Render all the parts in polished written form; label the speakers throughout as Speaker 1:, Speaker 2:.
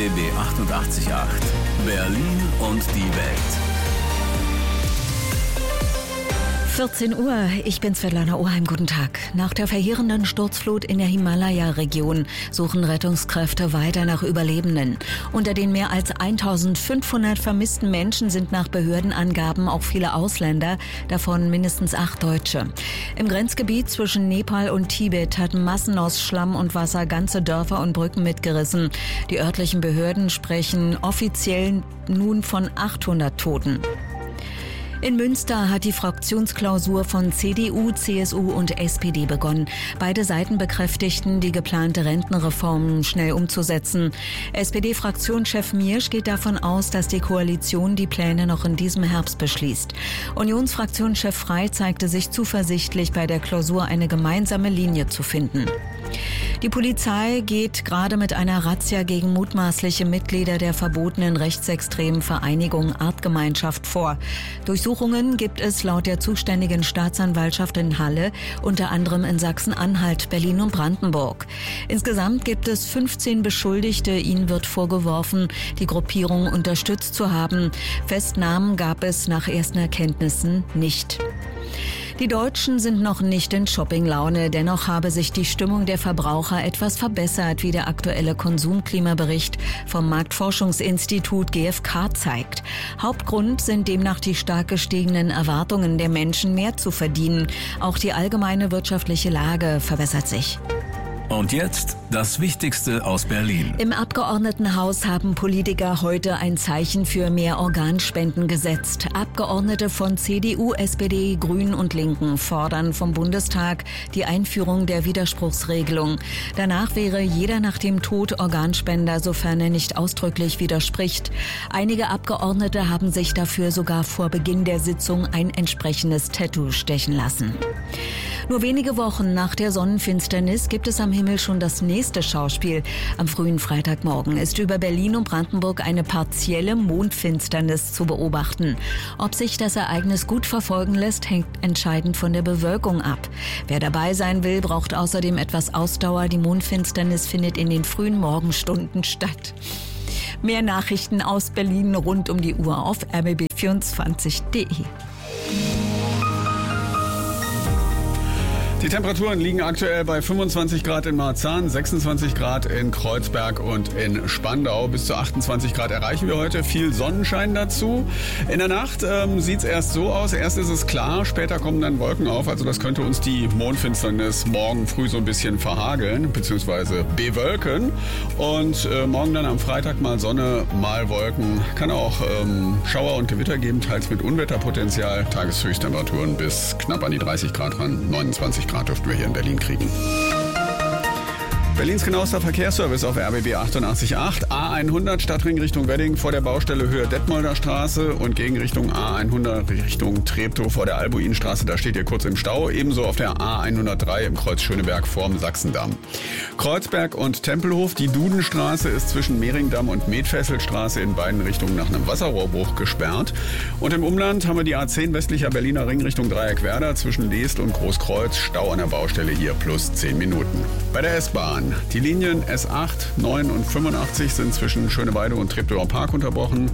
Speaker 1: RBB 88.8 Berlin und die Welt.
Speaker 2: 14 Uhr, ich bin Svetlana Oheim, guten Tag. Nach der verheerenden Sturzflut in der Himalaya-Region suchen Rettungskräfte weiter nach Überlebenden. Unter den mehr als 1500 vermissten Menschen sind nach Behördenangaben auch viele Ausländer, davon mindestens 8 Deutsche. Im Grenzgebiet zwischen Nepal und Tibet hatten Massen aus Schlamm und Wasser ganze Dörfer und Brücken mitgerissen. Die örtlichen Behörden sprechen offiziell nun von 800 Toten. In Münster hat die Fraktionsklausur von CDU, CSU und SPD begonnen. Beide Seiten bekräftigten, die geplante Rentenreform schnell umzusetzen. SPD-Fraktionschef Miersch geht davon aus, dass die Koalition die Pläne noch in diesem Herbst beschließt. Unionsfraktionschef Frey zeigte sich zuversichtlich, bei der Klausur eine gemeinsame Linie zu finden. Die Polizei geht gerade mit einer Razzia gegen mutmaßliche Mitglieder der verbotenen rechtsextremen Vereinigung Artgemeinschaft vor. Durchsuchungen gibt es laut der zuständigen Staatsanwaltschaft in Halle, unter anderem in Sachsen-Anhalt, Berlin und Brandenburg. Insgesamt gibt es 15 Beschuldigte. Ihnen wird vorgeworfen, die Gruppierung unterstützt zu haben. Festnahmen gab es nach ersten Erkenntnissen nicht. Die Deutschen sind noch nicht in Shoppinglaune, dennoch habe sich die Stimmung der Verbraucher etwas verbessert, wie der aktuelle Konsumklimabericht vom Marktforschungsinstitut GfK zeigt. Hauptgrund sind demnach die stark gestiegenen Erwartungen der Menschen, mehr zu verdienen. Auch die allgemeine wirtschaftliche Lage verbessert sich.
Speaker 1: Und jetzt das Wichtigste aus Berlin.
Speaker 2: Im Abgeordnetenhaus haben Politiker heute ein Zeichen für mehr Organspenden gesetzt. Abgeordnete von CDU, SPD, Grünen und Linken fordern vom Bundestag die Einführung der Widerspruchsregelung. Danach wäre jeder nach dem Tod Organspender, sofern er nicht ausdrücklich widerspricht. Einige Abgeordnete haben sich dafür sogar vor Beginn der Sitzung ein entsprechendes Tattoo stechen lassen. Nur wenige Wochen nach der Sonnenfinsternis gibt es am Himmel schon das nächste Schauspiel. Am frühen Freitagmorgen ist über Berlin und Brandenburg eine partielle Mondfinsternis zu beobachten. Ob sich das Ereignis gut verfolgen lässt, hängt entscheidend von der Bewölkung ab. Wer dabei sein will, braucht außerdem etwas Ausdauer. Die Mondfinsternis findet in den frühen Morgenstunden statt. Mehr Nachrichten aus Berlin rund um die Uhr auf rbb24.de.
Speaker 3: Die Temperaturen liegen aktuell bei 25 Grad in Marzahn, 26 Grad in Kreuzberg und in Spandau. Bis zu 28 Grad erreichen wir heute. Viel Sonnenschein dazu. In der Nacht sieht es erst so aus. Erst ist es klar, später kommen dann Wolken auf. Also das könnte uns die Mondfinsternis morgen früh so ein bisschen verhageln bzw. bewölken. Und morgen dann am Freitag mal Sonne, mal Wolken. Kann auch Schauer und Gewitter geben, teils mit Unwetterpotenzial. Tageshöchsttemperaturen bis knapp an die 30 Grad ran, 29 Grad dürften wir hier in Berlin kriegen. Berlins genauester Verkehrsservice auf RBB 88.8. A100 Stadtring Richtung Wedding vor der Baustelle Höhe Detmolder Straße und Gegenrichtung A100 Richtung Treptow vor der Albuinstraße. Da steht ihr kurz im Stau. Ebenso auf der A103 im Kreuz Schöneberg vorm Sachsendamm. Kreuzberg und Tempelhof. Die Dudenstraße ist zwischen Mehringdamm und Medfesselstraße in beiden Richtungen nach einem Wasserrohrbruch gesperrt. Und im Umland haben wir die A10 westlicher Berliner Ring Richtung Dreieckwerder zwischen Leest und Großkreuz. Stau an der Baustelle hier plus 10 Minuten. Bei der S-Bahn. Die Linien S8, 9 und 85 sind zwischen Schöneweide und Treptower Park unterbrochen.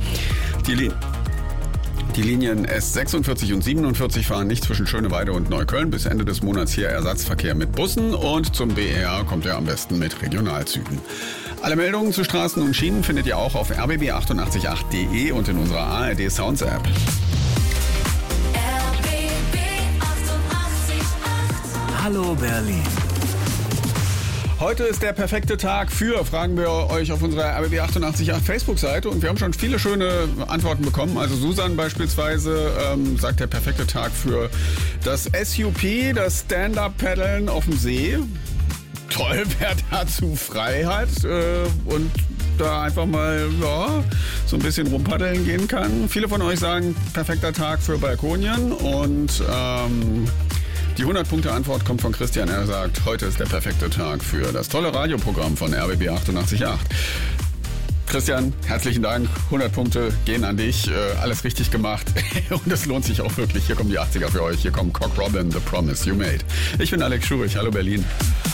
Speaker 3: Die Linien S46 und 47 fahren nicht zwischen Schöneweide und Neukölln. Bis Ende des Monats hier Ersatzverkehr mit Bussen und zum BER kommt er am besten mit Regionalzügen. Alle Meldungen zu Straßen und Schienen findet ihr auch auf rbb888.de und in unserer ARD Sounds App.
Speaker 1: Hallo Berlin.
Speaker 3: Heute ist der perfekte Tag für, fragen wir euch auf unserer RBB 88.8 Facebook-Seite und wir haben schon viele schöne Antworten bekommen. Also Susan beispielsweise sagt, der perfekte Tag für das SUP, das Stand-Up-Paddeln auf dem See. Toll, wer dazu frei hat und da einfach mal so ein bisschen rumpaddeln gehen kann. Viele von euch sagen, perfekter Tag für Balkonien und die 100-Punkte-Antwort kommt von Christian. Er sagt, heute ist der perfekte Tag für das tolle Radioprogramm von RBB 88.8. Christian, herzlichen Dank. 100 Punkte gehen an dich. Alles richtig gemacht. Und es lohnt sich auch wirklich. Hier kommen die 80er für euch. Hier kommt Cock Robin, The Promise You Made. Ich bin Alex Schurich. Hallo Berlin.